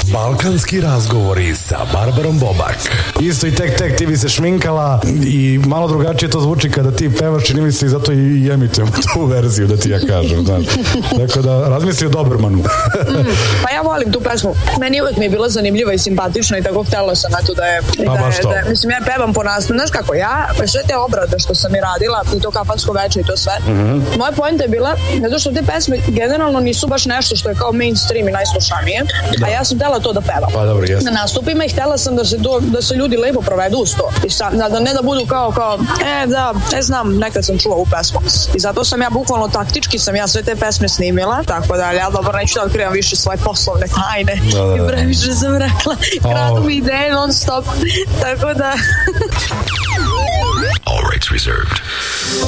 Balkanski razgovori sa Barbarom Bobak. Isto i tek ti bi se šminkala i malo drugačije to zvuči kada ti pevaš, čini mi se, i zato i emitujemo tu verziju, da ti ja kažem, znaš. Tako da razmisli o Dobermanu. Pa ja volim tu pesmu. Meni uvek mi je bila zanimljiva i simpatična i tako htjela sam na to da je... Mislim, ja pevam po nastavu. Znaš kako, ja, sve te obrade što sam i radila, i to kafansko veče i to sve, moja poenta je bila, zato što te pesme generalno nisu baš nešto što je kao mainstream i najslušanije, a ja sam htjela to da pevam. Pa dobro, jesam. Na nastupima i htjela sam da se ljudi lepo provedu uz to. I ne da budu kao, ne znam, nekad sam čula ovu pesmu. I zato sam ja bukvalno taktički sve te pesme snimila, tako da ja dobro neću da otkrivam više svoje poslovne tajne. I previše sam rekla, kradu mi ideje non stop. Tako da... All rights reserved.